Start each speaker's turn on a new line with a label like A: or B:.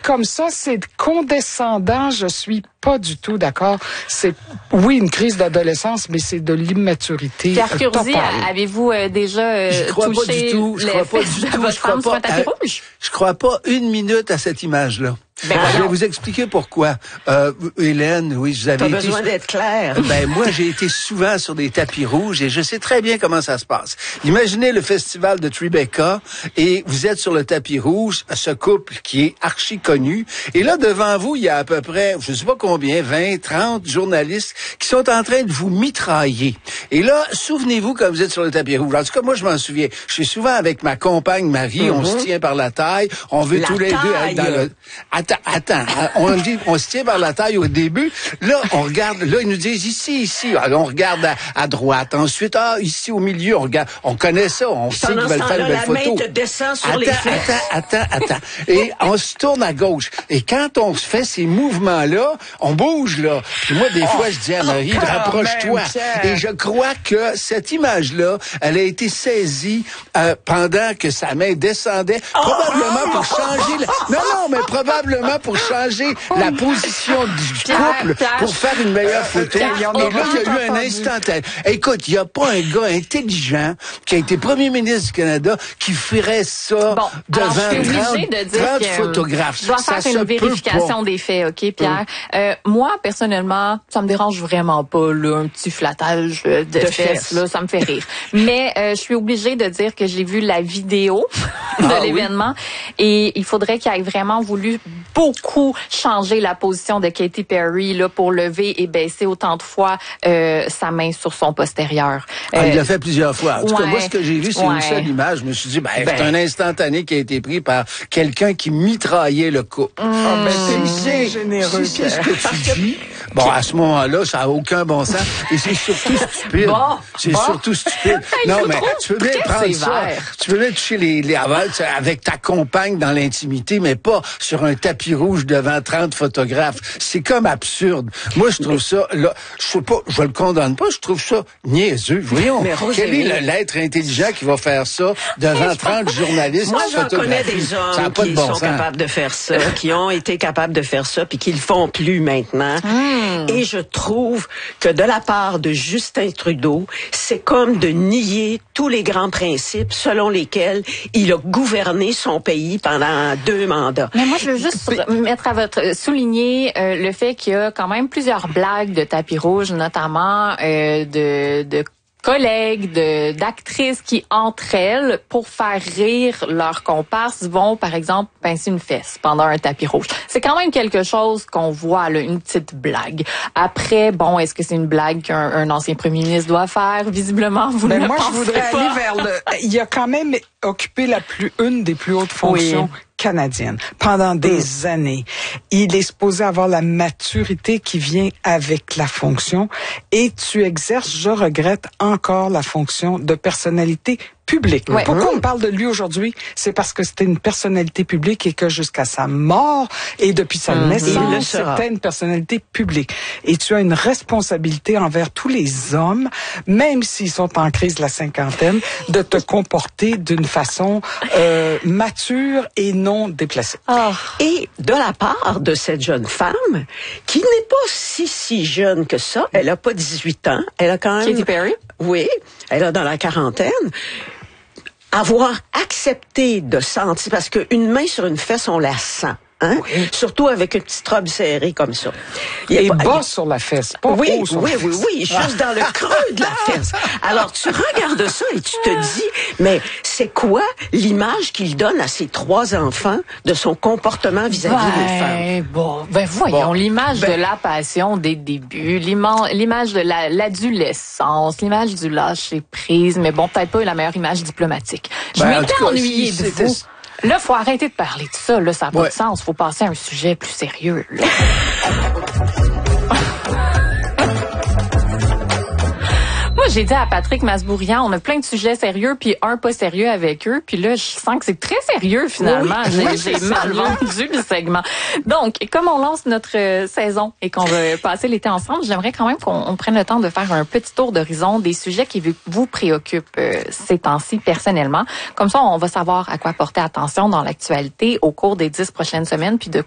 A: comme ça, c'est condescendant, je suis pas du tout d'accord. C'est, oui, une crise d'adolescence, mais c'est de l'immaturité
B: Pierre Curzi,
A: totale.
B: avez-vous déjà
C: je crois
B: touché
C: pas du tout. Je crois pas du tout. Je crois pas une minute à cette image-là. Je vais vous expliquer pourquoi. Hélène, oui, vous avez
D: été... besoin d'être clair.
C: Moi, j'ai été souvent sur des tapis rouges et je sais très bien comment ça se passe. Imaginez le festival de Tribeca et vous êtes sur le tapis rouge, ce couple qui est archi connu. Et là, devant vous, il y a à peu près, je sais pas combien, 20, 30 journalistes qui sont en train de vous mitrailler. Et là, souvenez-vous quand vous êtes sur le tapis rouge. En tout cas, moi, je m'en souviens. Je suis souvent avec ma compagne Marie, on se tient par la taille, on veut tous les deux être dans le... Attends, on se tient par la taille au début. Là, on regarde, là, ils nous disent ici. Alors, on regarde à droite. Ensuite, ici au milieu, on regarde. On connaît ça, on sait qu'ils veulent faire une belle photo.
D: La main te descend sur les fesses.
C: Attends. Et on se tourne à gauche. Et quand on se fait ces mouvements-là, on bouge, là. Puis moi, des fois, je dis à Marie, rapproche-toi. Et je crois que cette image-là, elle a été saisie pendant que sa main descendait, probablement pour changer... mais probablement pour changer la position du couple, pour faire une meilleure photo. Et là, il y a eu un instantané. Écoute, il n'y a pas un gars intelligent qui a été premier ministre du Canada qui ferait ça devant 30 photographes.
B: Je dois faire une vérification des faits, OK, Pierre? Moi, personnellement, ça me dérange vraiment pas, là, un petit flattage de fesses, là, ça me fait rire. Mais je suis obligée de dire que j'ai vu la vidéo de l'événement et il faudrait qu'il ait vraiment voulu beaucoup changer la position de Katy Perry là pour lever et baisser autant de fois sa main sur son postérieur.
C: Il l'a fait plusieurs fois. En tout cas, moi, ce que j'ai vu, c'est une seule image. Je me suis dit, c'est un instantané qui a été pris par quelqu'un qui mitraillait le couple.
A: C'est généreux.
C: C'est ce que tu dis. Bon, à ce moment-là, ça n'a aucun bon sens. Et c'est surtout stupide. Surtout stupide. Non, mais tu peux bien prendre ça. Tu peux bien toucher les avals avec ta compagne dans l'intimité, mais pas sur un tapis rouge devant 30 photographes. C'est comme absurde. Moi, je trouve ça, là, je le condamne pas, je trouve ça niaiseux. Voyons, quel est l'être intelligent qui va faire ça devant 30 journalistes?
D: Moi, j'en connais des hommes qui sont capables de faire ça, qui ont été capables de faire ça, puis qui le font plus maintenant. Et je trouve que de la part de Justin Trudeau, c'est comme de nier tous les grands principes selon lesquels il a gouverné son pays pendant 2 mandats.
B: Mais moi, je veux juste souligner le fait qu'il y a quand même plusieurs blagues de tapis rouge, notamment de collègues, d'actrices qui, entre elles, pour faire rire leurs comparses, vont, par exemple, pincer une fesse pendant un tapis rouge. C'est quand même quelque chose qu'on voit, là, une petite blague. Après, bon, est-ce que c'est une blague qu'un ancien premier ministre doit faire? Visiblement, vous ne le pensez pas.
A: Moi, je voudrais aller vers il a quand même occupé une des plus hautes fonctions canadienne pendant des années. Il est supposé avoir la maturité qui vient avec la fonction et tu exerces, je regrette, encore la fonction de personnalité publique. Pourquoi on parle de lui aujourd'hui? C'est parce que c'était une personnalité publique et que jusqu'à sa mort et depuis sa naissance, c'était une personnalité publique. Et tu as une responsabilité envers tous les hommes, même s'ils sont en crise de la cinquantaine, de te comporter d'une façon mature et non déplacée.
D: Et de la part de cette jeune femme, qui n'est pas si jeune que ça, elle a pas 18 ans, elle a quand même...
B: Katy Perry?
D: Oui, elle a dans la quarantaine. Avoir accepté de sentir, parce qu'une main sur une fesse, on la sent. Hein? Oui. Surtout avec une petite robe serrée comme ça.
A: Et bas sur la fesse, pas haut sur la fesse.
D: Oui, juste dans le creux de la fesse. Alors, tu regardes ça et tu te dis, mais c'est quoi l'image qu'il donne à ses 3 enfants de son comportement vis-à-vis des femmes?
B: Voyons, l'image de la passion des débuts, l'image de l'adolescence, l'image du lâcher-prise, mais bon, peut-être pas la meilleure image diplomatique. Je m'étais ennuyée de vous. Là, faut arrêter de parler de ça. Là, ça n'a pas de sens. Faut passer à un sujet plus sérieux. Là. Moi, j'ai dit à Patrick Masbourian, on a plein de sujets sérieux, puis un pas sérieux avec eux. Puis là, je sens que c'est très sérieux, finalement. J'ai mal vendu le segment. Donc, comme on lance notre saison et qu'on va passer l'été ensemble, j'aimerais quand même qu'on prenne le temps de faire un petit tour d'horizon des sujets qui vous préoccupent ces temps-ci personnellement. Comme ça, on va savoir à quoi porter attention dans l'actualité au cours des 10 prochaines semaines, puis de